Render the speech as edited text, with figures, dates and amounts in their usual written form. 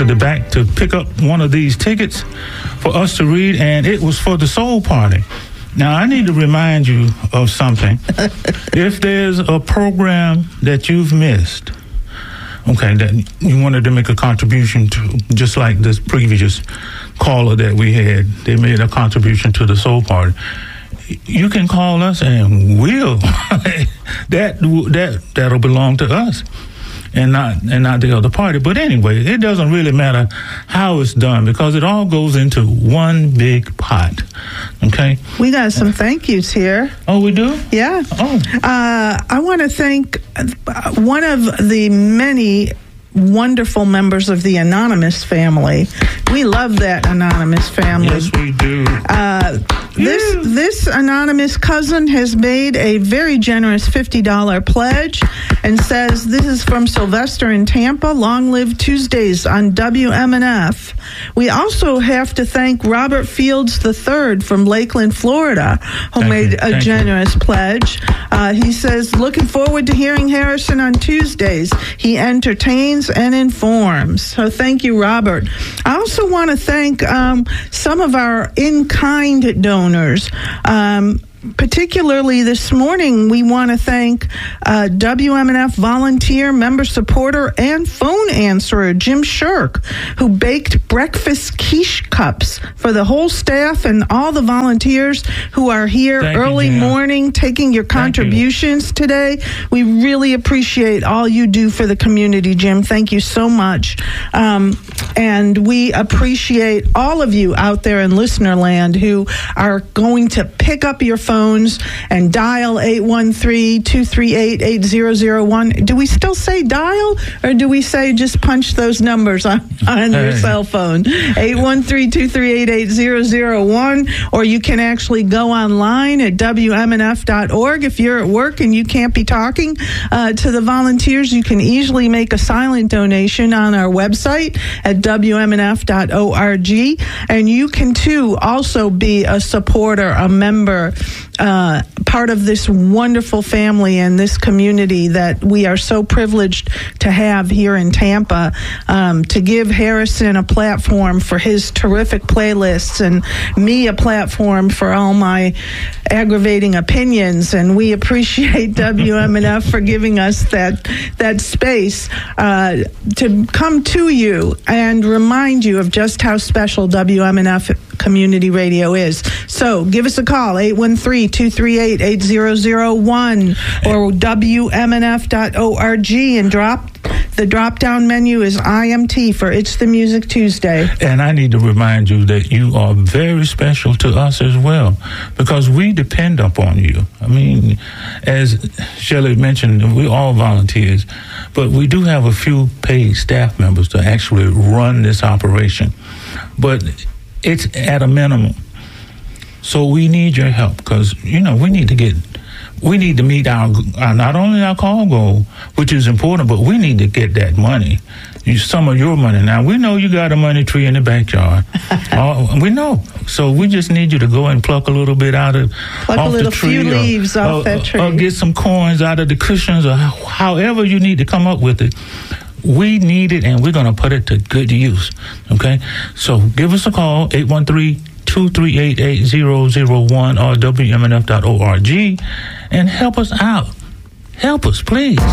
to the back to pick up one of these tickets for us to read, and it was for the Soul Party. Now, I need to remind you of something. If there's a program that you've missed, okay, that you wanted to make a contribution to, just like this previous caller that we had, they made a contribution to the Soul Party. You can call us and we'll that'll belong to us and not the other party. But anyway, it doesn't really matter how it's done because it all goes into one big pot. Okay? We got some thank yous here. Oh, we do? Yeah. Oh. I want to thank one of the many wonderful members of the Anonymous family. We love that Anonymous family. Yes, we do. This Anonymous cousin has made a very generous $50 pledge and says, this is from Sylvester in Tampa. Long live Tuesdays on WMNF. We also have to thank Robert Fields III from Lakeland, Florida, who made a generous pledge. He says, looking forward to hearing Harrison on Tuesdays. He entertains and informs. So thank you, Robert. I also want to thank some of our in-kind donors. Particularly this morning, we want to thank WMNF volunteer, member supporter, and phone answerer Jim Shirk, who baked breakfast quiche cups for the whole staff and all the volunteers who are here early morning taking your contributions today. We really appreciate all you do for the community, Jim. Thank you so much. And we appreciate all of you out there in listener land who are going to pick up your phones and dial 813-238-8001. Do we still say dial, or do we say just punch those numbers on your cell phone? 813-238-8001, or you can actually go online at WMNF.org. If you're at work and you can't be talking to the volunteers, you can easily make a silent donation on our website at WMNF.org. And you can, too, also be a supporter, a member, part of this wonderful family and this community that we are so privileged to have here in Tampa, to give Harrison a platform for his terrific playlists and me a platform for all my aggravating opinions. And we appreciate WMNF for giving us that space to come to you and remind you of just how special WMNF Community Radio is. So give us a call, 813-238-8001 or WMNF.org, and the drop-down menu is IMT for It's the Music Tuesday. And I need to remind you that you are very special to us as well, because we depend upon you. I mean, as Shelley mentioned, we're all volunteers, but we do have a few paid staff members to actually run this operation. But it's at a minimum. So we need your help, because, we need to meet our not only our call goal, which is important, but we need to get that money, some of your money. Now, we know you got a money tree in the backyard. We know. So we just need you to go and pluck a little bit off the tree. Few leaves off that tree. Or get some coins out of the cushions, or however you need to come up with it. We need it, and we're going to put it to good use. Okay? So give us a call, 813-238-8001 or WMNF.org, and help us out. Help us, please.